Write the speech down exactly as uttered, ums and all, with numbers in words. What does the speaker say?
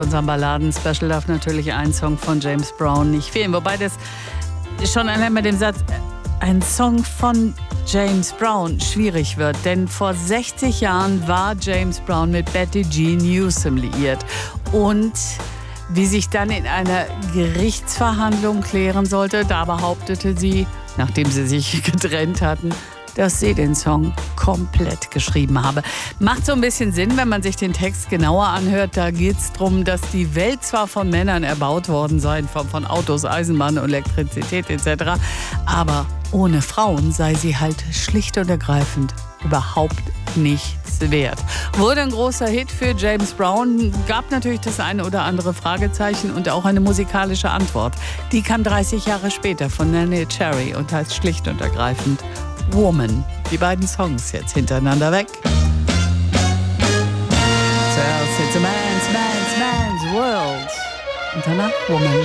Unserem Balladen-Special darf natürlich ein Song von James Brown nicht fehlen. Wobei das schon allein mit dem Satz, ein Song von James Brown, schwierig wird. Denn vor sechzig Jahren war James Brown mit Betty G. Newsom liiert. Und wie sich dann in einer Gerichtsverhandlung klären sollte, da behauptete sie, nachdem sie sich getrennt hatten, dass sie den Song komplett geschrieben habe. Macht so ein bisschen Sinn, wenn man sich den Text genauer anhört. Da geht es darum, dass die Welt zwar von Männern erbaut worden sei, von, von Autos, Eisenbahn, Elektrizität et cetera, aber ohne Frauen sei sie halt schlicht und ergreifend überhaupt nichts wert. Wurde ein großer Hit für James Brown, gab natürlich das eine oder andere Fragezeichen und auch eine musikalische Antwort. Die kam dreißig Jahre später von Neneh Cherry und heißt schlicht und ergreifend Woman. Die beiden Songs jetzt hintereinander weg. Zuerst It's a Man's, Man's, Man's World und danach Woman.